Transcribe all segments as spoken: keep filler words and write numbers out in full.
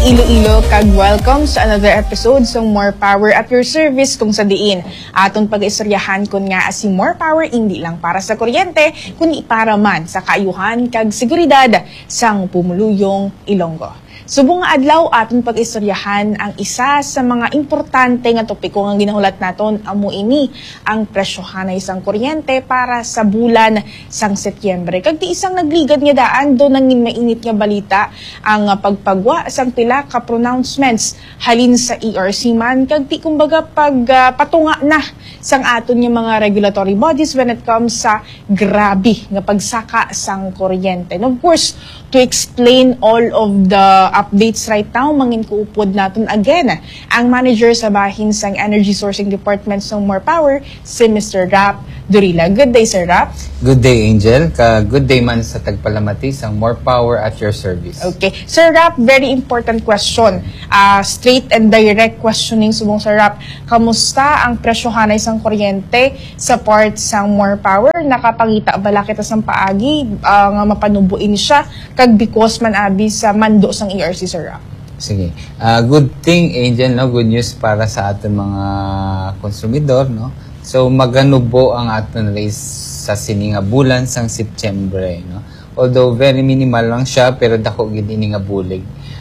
Iloilo, kag welcome sa another episode sa More Power at your service kung sa diin. Aton pag-istoryahan kun nga si More Power hindi lang para sa kuryente, kundi para man sa kaayuhan kag seguridad sang pumuluyong Ilonggo. Subong nga adlaw aton pag-istoryahan ang isa sa mga importante nga topiko nga ginahulat naton amo ini ang presyohan ng isang kuryente para sa bulan sang Setyembre. Kag di isang nagligad nga daan do nangin mainit nga balita ang pagpagwa sang pila ka pronouncements halin sa E R C man kag di kumbaga pag uh, patunga na sang aton nga mga regulatory bodies when it comes sa grabe nga pagsaka sang kuryente. And of course, to explain all of the updates right now, mangin kuupod natin again ang manager sa bahin sang Energy Sourcing Department ng More Power, si Mister Rap Durila. Good day, Sir Rap. Good day, Angel. Ka good day man sa tagpalamati sang More Power at your service. Okay. Sir Rap, very important question. Uh, straight and direct questioning subong Sir Rap. Kamusta ang presyohan ng isang kuryente sa part sang More Power? Nakapangita bala kita sang paagi uh, nga mapanubuin siya kag because man abi sa mando sang E R C, Sir Rap? Sige. Uh, good thing, Angel, no? Good news para sa ating mga konsumidor, no? So, maganubo ang ating raise sa sininga bulan sang September, no? Although, very minimal lang siya, pero dako gid ini nga bulig.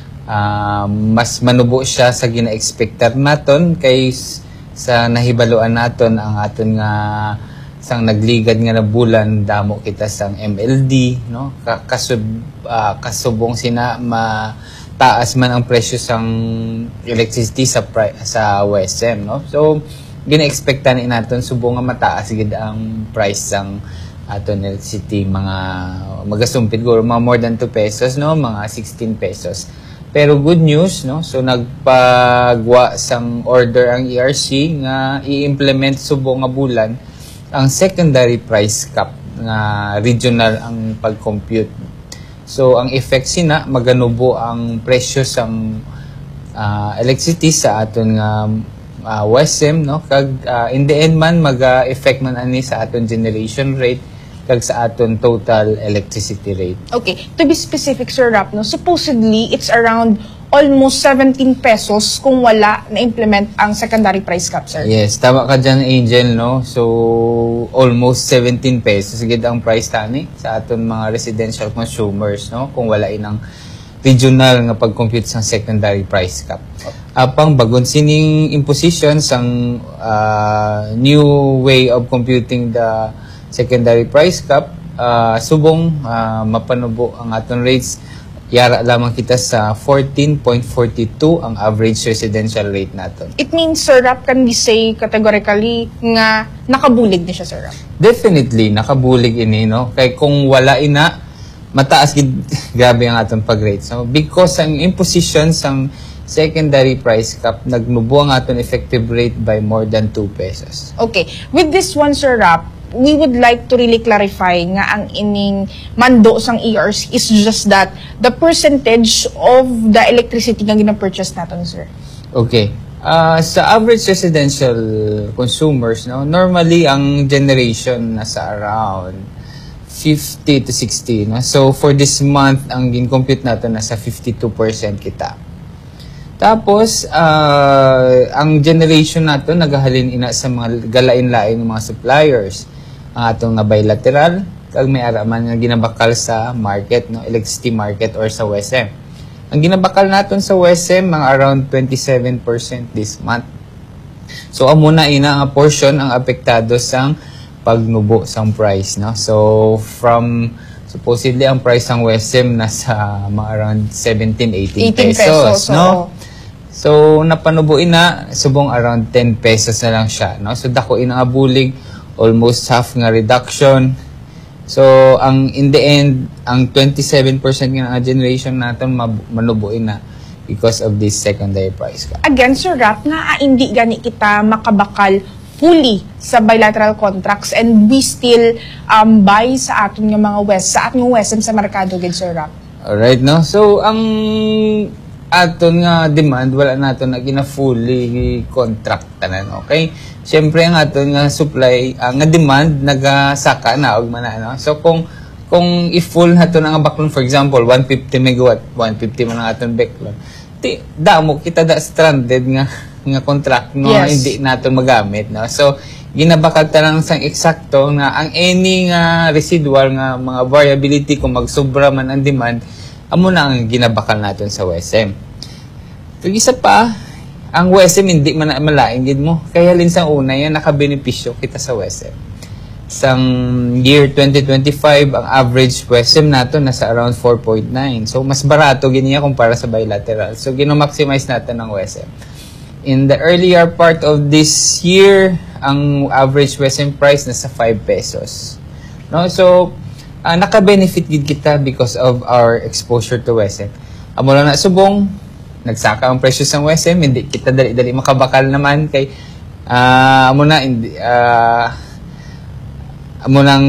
Uh, mas manubo siya sa gina-expectar naton kay sa nahibaluan naton ang aton nga sang nagligad nga na bulan damo kita sang M L D, no? Kasub uh, kasubong sina mataas man ang presyo sang electricity sa sa W S M, no? So gina-expectan ni naton subong nga mataas gid ang price sang aton electricity, mga magasumpit guro mga more than two pesos, no? Mga sixteen pesos. Pero good news, no? So nagpagwa sang order ang E R C nga i-implement subong nga bulan ang secondary price cap nga regional ang pag-compute. So ang effect sina maganubo ang presyo sang uh, electricity sa aton nga uh, W S M, no? Kag uh, in the end man maga-effect man ani sa aton generation rate kag sa aton total electricity rate. Okay, to be specific, Sir Rap, no, supposedly it's around almost seventeen pesos kung wala na-implement ang secondary price cap, sir. Yes, tama ka dyan, Angel, no? So, almost seventeen pesos gid ang price tani sa aton mga residential consumers, no? Kung wala inang regional nga pag-compute sa secondary price cap. Apang bagon sining imposition sang uh, new way of computing the secondary price cap, uh, subong uh, mapanubo ang aton rates. Yara lamang kita sa fourteen point four two ang average residential rate natin. It means, Sir Rap, can we say categorically nga nakabulig na siya, Sir Rap? Definitely, nakabulig ini, no? Kay kung wala ina, mataas gid grabe ang aton pag-rate. So, because ang imposition sang secondary price cap, nagnubo ang aton effective rate by more than two pesos. Okay. With this one, Sir Rap, we would like to really clarify nga ang ining mando sang E R C is just that the percentage of the electricity nga gina-purchase natin, sir. Okay. Uh, sa average residential consumers, no, normally ang generation nasa around fifty to sixty, no? So for this month ang gin-compute natin nasa fifty-two percent kita. Tapos uh, ang generation nato nagahalin ina sa mga galain-lain ng mga suppliers. Ang atong nga bilateral kag may araman nga ginabakal sa market, no, electricity market or sa W S M. Ang ginabakal naton sa W S M mga around twenty-seven percent this month. So amo na ina nga portion ang apektado sang pagnubo sang price, no. So from supposedly ang price ng W S M nasa mga around seventeen eighteen pesos, pesos, no. So napanubo ina subong around ten pesos na lang siya, no. So dako ina nga bulig, almost half nga reduction. So, ang in the end, ang twenty-seven percent nga generation natin manubuin na because of this secondary price cap. Again, Sir Rap, nga hindi gani kita makabakal fully sa bilateral contracts and we still um, buy sa aton nga mga West, sa aton nga West sa merkado, gid, Sir Rap. Alright, no? So, ang aton nga demand, wala nato na gina-fully contract tanan, okay? Siyempre, ang aton nga supply, ang nga demand, nagasaka na, og man na, no? So, kung kung i-full nato na nga backlog, for example, one hundred fifty megawatt, one hundred fifty man ang aton backlog. ti, damo kita da stranded nga nga contract no Yes. hindi nato magamit no. So ginabakal ta lang sang eksakto nga ang any nga residual nga mga variability kung magsobra man ang demand amo na ang ginabakal naton sa U S M. Kag isa pa, ang U S M hindi man malaing gid mo. Kaya linsang una yan nakabenepisyo kita sa U S M. Sang year twenty twenty-five, ang average U S M nato nasa around four point nine. So mas barato gid niya kumpara sa bilateral. So gino-maximize natin ang U S M. In the earlier part of this year, ang average U S M price nasa five pesos. No? So uh, naka-benefit gid kita because of our exposure to U S M. Amo lang na subong nagsaka ang presyo sa U S M, hindi kita dali-dali makabakal naman kay uh, amo na hindi uh, amo nang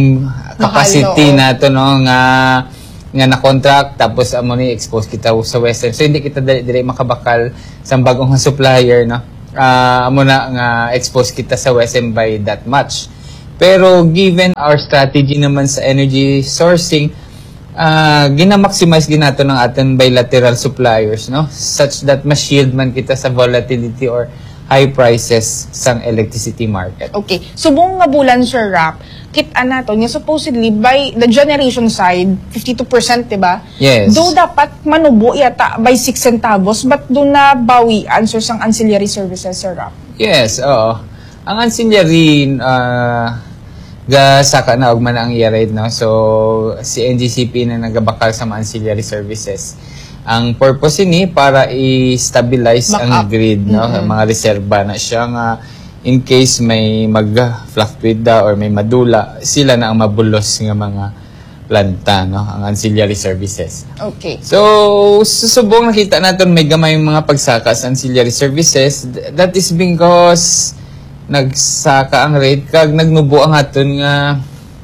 capacity Mahal, no? nato no nga nga na contract tapos amo ni expose kita sa U S M. So hindi kita dali-dali makabakal sa bagong supplier no. Uh, amo na nga expose kita sa U S M by that much. Pero given our strategy naman sa energy sourcing, Uh, gina-maximize ginato ng ating bilateral suppliers no such that ma-shield man kita sa volatility or high prices sang electricity market. Okay. Subong nga bulan, Sir Rap, kita nato nga supposedly by the generation side, fifty-two percent, diba? Yes. Do dapat manubo yata by six centavos, but do na bawian, Sir, sang ancillary services, Sir Rap? Yes, oo. Ang ancillary uh, ga saka na og man ang i-rate no. So si N G C P na nagabakal sa mga ancillary services. Ang purpose ni para i-stabilize Back ang up. grid no, Mm-hmm. mga reserba na siya nga in case may mag-fluctuate da or may madula, sila na ang mabulos nga mga planta no, ang ancillary services. Okay. So, susubong nakita natin may gamay yung mga pagsaka sa ancillary services. That is because nagsaka ang rate kag nagnubo ang aton nga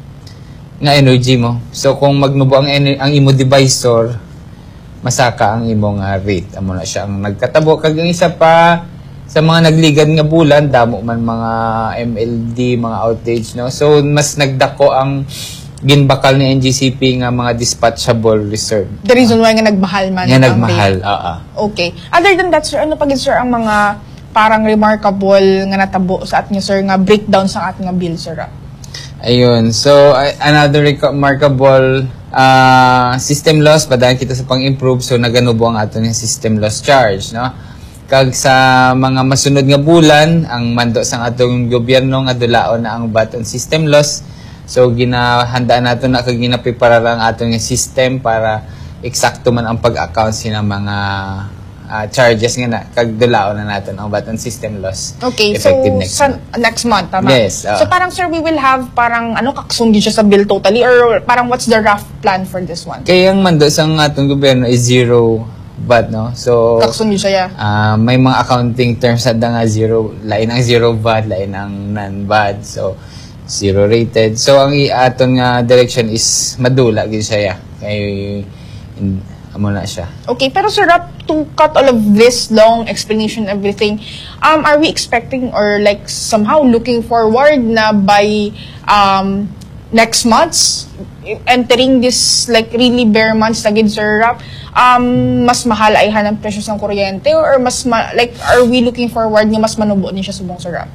nga energy mo. So kung magnubo ang ener- ang imo divisor, masaka ang imong uh, rate. Amo na siya ang nagkatabo kag ang isa pa sa mga nagligad nga bulan damo man mga M L D, mga outage no. So mas nagdako ang ginbakal ni N G C P nga mga dispatchable reserve. The reason why nga nagmahal man. Nga ang nagmahal, rate. oo. Okay. Other than that, Sir, ano pa gid, Sir, ang mga parang remarkable nga natabo sa atin, Sir, nga breakdown sa ating nga bill, Sir? Ayun. So, uh, another remarkable uh, system loss, padayon kita sa pang-improve, so naganubo ang ato ng system loss charge, no? Kag sa mga masunod nga bulan, ang mando sang atong gobyerno nga dulaon na ang baton system loss. So, ginahandaan nato na kag ginaprepara ang atong system para eksakto man ang pag-account sina mga Uh, charges nga na, kag dulaon na natin ang baton system loss. Okay, effective so next sa, month. next month, tama? Yes, uh, so parang, Sir, we will have parang ano, kaksundi siya sa bill totally, or parang what's the rough plan for this one? Kaya ang mando sa atong gobyerno is zero V A T, no? So, Kaksundi siya, yeah. uh, may mga accounting terms na nga zero, lain ang zero V A T, lain ang non-V A T. So, zero rated. So, ang i-aton nga direction is madula, gid siya, yeah. Kay, in, amo na siya. Okay, pero Sir Rap, to cut all of this long explanation, everything, um, are we expecting or like somehow looking forward na by um, next months, entering this like really bare months na gid, Sir Rap, um, mas mahal ay hanang presyo ng kuryente, or mas ma- like are we looking forward nga mas manubo din siya subong, Sir Rap?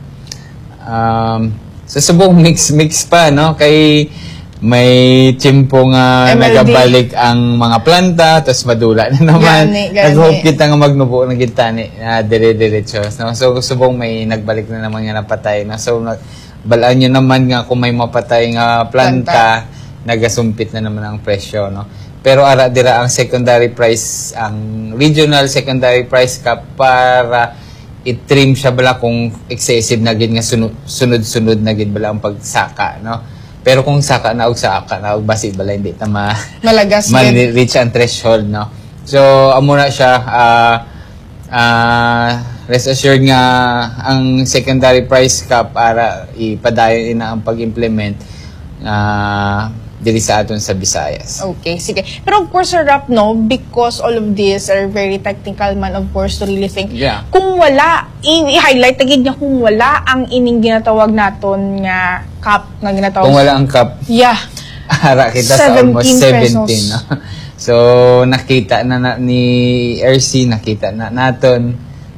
Um, so, subong mix-mix pa, no? Kay may tiyempo nga M L D. nagabalik ang mga planta, tapos madula na naman. Gani, gani. Nag-hope kita nga magnubo ng gitani na dire-diretso. No? So, subong may nagbalik na naman nga napatay. No? So, nag- balaan nyo naman nga kung may mapatay nga planta, nagasumpit na naman ang presyo. No? Pero ara dira ang secondary price, ang regional secondary price cap para i-trim siya bala kung excessive na gid nga sunod- sunod-sunod na gid bala ang pagsaka. No? Pero kung saka na og saka na og basi bala hindi ta ma Malagas ma din. reach ang threshold, no. So amo na siya uh, uh, rest assured nga ang secondary price cap para ipadayon ina ang pag-implement uh, diri sa aton sa Visayas. Okay, sige. Pero of course, Sir Rap, no, because all of these are very technical man, of course, to really think. Yeah. Kung wala, i- i-highlight agad niya kung wala ang ining ginatawag naton nga cap, nga ginatawag. Kung wala ang cap, Yeah. ara kita sa almost seventeen seventeen, pesos. no? So nakita na, na ni R C, nakita na naton.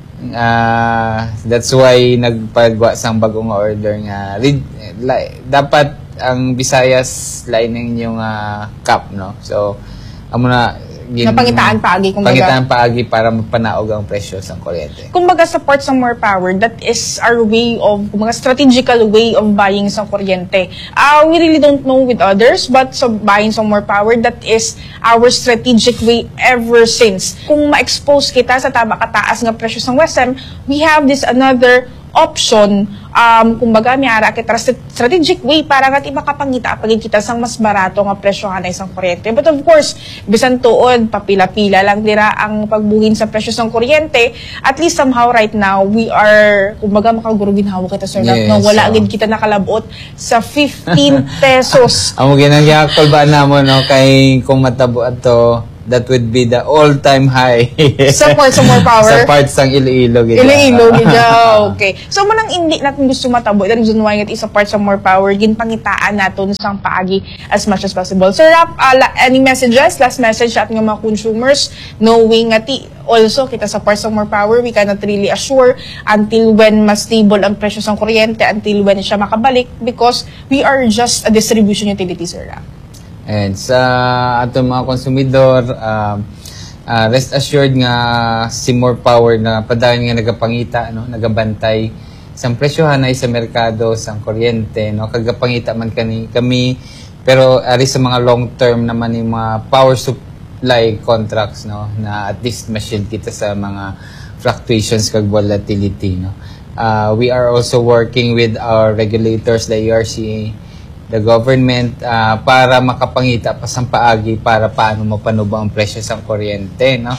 Uh, that's why nagpagawa sang bagong order nga like, dapat ang Visayas lining yung uh, cap, no? So amo na gin, napangitaan paagi kung pangitaan paagi para magpanaog ang presyo sa kuryente. Kumbaga support sa more power, that is our way of, kumbaga strategical way of buying sa kuryente. Uh, we really don't know with others, but sa buying sa more power, that is our strategic way ever since. Kung ma-expose kita sa tama kataas nga presyo sa Western, we have this another option, um, kumbaga miyara kita strategic way para nga ti makapangita pag kita sang mas barato nga presyohan ay isang kuryente. But of course, bisan tuod, papila-pila lang dira ang pagbuhin sa presyo ng kuryente. At least somehow right now, we are, kumbaga makagurugin hawa kita, Sir Rap, yes, no? Wala so, agad kita nakalabot sa fifteen pesos. Amo ginangyakol ba namo, no, kay kung matabo ato, that would be the all-time high. Sa parts of more power? Sa parts ng Iloilo. Iloilo, gida. Okay. So, manang hindi natin gusto matabo. The reason why it is a parts of more power, ginpangitaan natin sa paagi as much as possible. So, Rap, uh, any messages? Last message sa ating mga consumers, knowing nga ti, also, kita sa parts of more power, we cannot really assure until when mas stable ang presyo ng kuryente, until when siya makabalik, because we are just a distribution utility, Sir Rap. And sa atong mga konsumidor, uh, uh, rest assured nga si More Power na padayon nga nagapangita, no, nagabantay sang presyohan ay sa merkado sang kuryente, no, kagapangita man kani kami, pero ari sa mga long term naman yung mga power supply contracts, no, na at least ma-shield kita sa mga fluctuations kag volatility, no. Uh, we are also working with our regulators, the E R C A, the government, uh, para makapangita pa sang paagi para paano mapanubo ang presyo sa kuryente, no?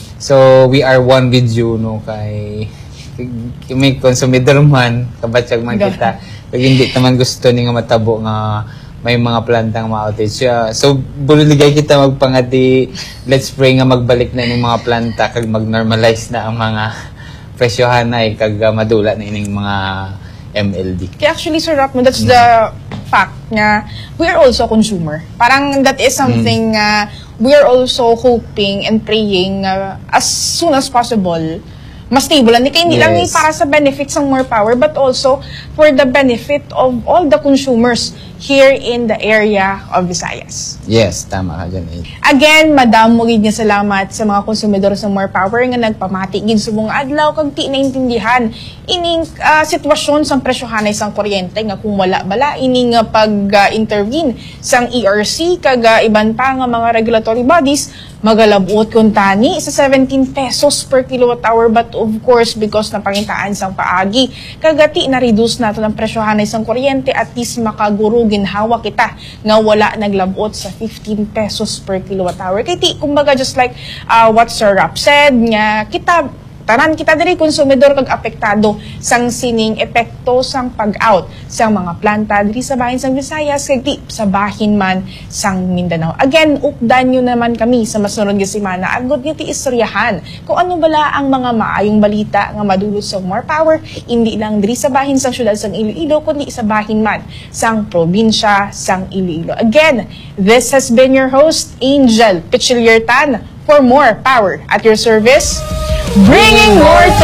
So, we are one with you, no, kay may konsumidor man, kabatsyag man kita, kag hindi naman gusto ni nga matabo nga may mga plantang ma-outage. Uh, so, buligay kita magpangati, let's pray nga magbalik na ng mga planta kag mag-normalize na ang mga presyohan na kag uh, madula na ining mga M L D. Kaya actually, Sir Rap, that's mm. the fact nga we are also a consumer. Parang that is something mm. uh, we are also hoping and praying uh, as soon as possible mas stable. Hindi kaya hindi yes. lang para sa benefits ng More Power, but also for the benefit of all the consumers here in the area of Visayas. Yes, tama ka dyan. Again, madam, mugid nga salamat sa mga konsumidor sa More Power nga nagpamati gid subong adlaw kag ti naintindihan ining uh, sitwasyon sang presyohan sang kuryente nga kung wala bala ining uh, pag-intervene uh, sang E R C kag uh, iban pa nga mga regulatory bodies magalabot kun tani sa seventeen pesos per kilowatt hour, but of course because napangitaan sang paagi kagati na reduce nato ang presyohan sang kuryente, at least makaguro ginhawa kita nga wala naglabot sa fifteen pesos per kilowatt hour. Kay ti kumbaga just like uh, what Sir Rap said nga kita tanan kita diri konsumidor kag apektado sang sining epekto sang pag-out sang mga planta diri sa bahin sang Visayas kag di sa bahin man sang Mindanao. Again, updan nyo naman kami sa masunod nga semana agud nga ti istoryahan kung ano bala ang mga maayong balita nga madulot sa More Power, hindi lang diri sa bahin sang syudad sang Iloilo kundi sa bahin man sang probinsya sang Iloilo. Again, this has been your host Angel Pichiliertan for More Power at your service, bringing more to